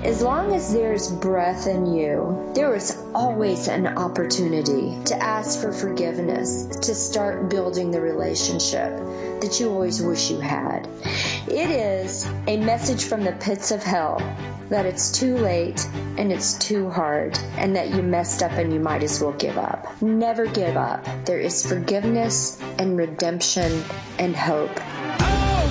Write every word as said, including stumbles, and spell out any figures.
As long as there's breath in you, there is always an opportunity to ask for forgiveness, to start building the relationship that you always wish you had. It is a message from the pits of hell that it's too late and it's too hard and that you messed up and you might as well give up. Never give up. There is forgiveness and redemption and hope.